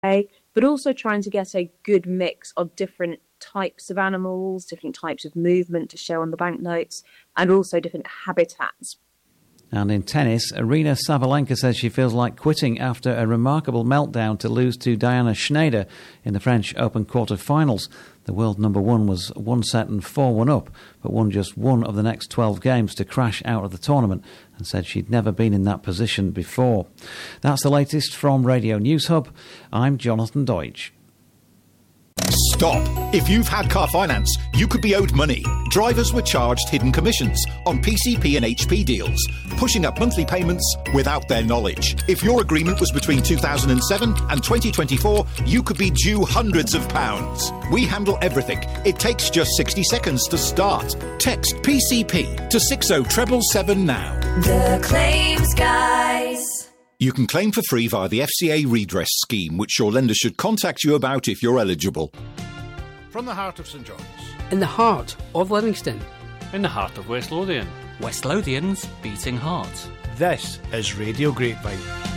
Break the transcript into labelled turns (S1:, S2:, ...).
S1: but also trying to get a good mix of different types of animals, different types of movement to show on the banknotes, and also different habitats.
S2: And in tennis, Aryna Sabalenka says she feels like quitting after a remarkable meltdown to lose to Diana Schneider in the French Open quarter-finals. The world number one was 1-set and 4-1 up, but won just one of the next 12 games to crash out of the tournament and said she'd never been in that position before. That's the latest from Radio News Hub. I'm Jonathan Deutsch.
S3: Stop! If you've had car finance, you could be owed money. Drivers were charged hidden commissions on PCP and HP deals, pushing up monthly payments without their knowledge. If your agreement was between 2007 and 2024, you could be due hundreds of pounds. We handle everything. It takes just 60 seconds to start. Text PCP to 60777 now.
S4: The Claims Guys.
S3: You can claim for free via the FCA redress scheme, which your lender should contact you about if you're eligible.
S5: From the heart of St John's.
S6: In the heart of Livingston.
S7: In the heart of West Lothian.
S8: West Lothian's beating heart.
S5: This is Radio Grapevine.